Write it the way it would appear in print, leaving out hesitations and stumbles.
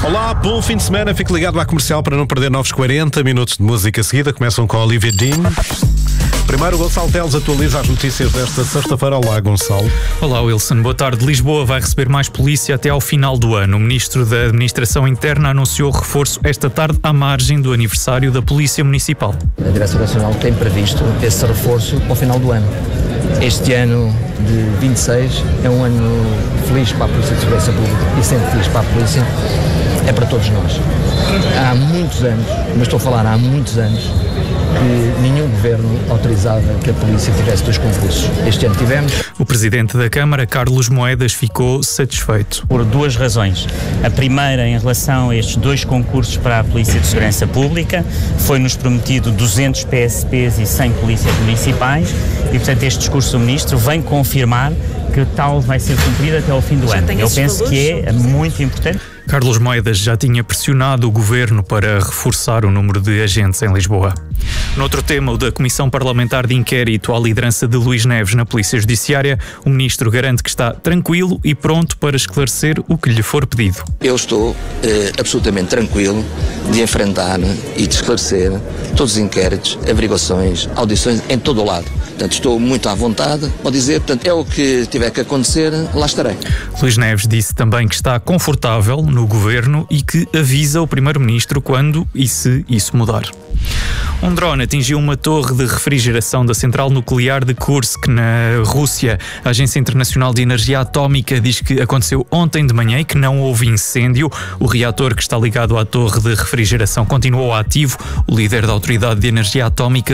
Olá, bom fim de semana. Fique ligado à Comercial para não perder novos 40 minutos de música seguida. Começam com a Olivia Dean. Primeiro, o Gonçalo Teles atualiza as notícias desta sexta-feira. Olá, Gonçalo. Olá, Wilson. Boa tarde. Lisboa vai receber mais polícia até ao final do ano. O Ministro da Administração Interna anunciou reforço esta tarde à margem do aniversário da Polícia Municipal. A Direção Nacional tem previsto esse reforço ao final do ano. Este ano de 26 é um ano feliz para a Polícia de Segurança Pública e sempre feliz para a Polícia, é para todos nós. Há muitos anos, mas estou a falar há muitos anos, que nenhum governo autorizava que a polícia tivesse 2 concursos. Este ano tivemos. O Presidente da Câmara, Carlos Moedas, ficou satisfeito. Por 2 razões. A primeira, em relação a estes 2 concursos para a Polícia de Segurança Pública, foi-nos prometido 200 PSPs e 100 polícias municipais e, portanto, este discurso do Ministro vem confirmar que tal vai ser cumprido até ao fim do ano. Eu penso que é muito importante. Carlos Moedas já tinha pressionado o Governo para reforçar o número de agentes em Lisboa. Noutro tema, o da Comissão Parlamentar de Inquérito à liderança de Luís Neves na Polícia Judiciária, o Ministro garante que está tranquilo e pronto para esclarecer o que lhe for pedido. Eu estou absolutamente tranquilo de enfrentar e de esclarecer todos os inquéritos, averiguações, audições em todo o lado. Portanto, estou muito à vontade, pode dizer, portanto, é o que tiver que acontecer, lá estarei. Luís Neves disse também que está confortável no Governo e que avisa o Primeiro-Ministro quando e se isso mudar. Um drone atingiu uma torre de refrigeração da central nuclear de Kursk, na Rússia. A Agência Internacional de Energia Atómica diz que aconteceu ontem de manhã e que não houve incêndio. O reator que está ligado à torre de refrigeração continuou ativo. O líder da Autoridade de Energia Atómica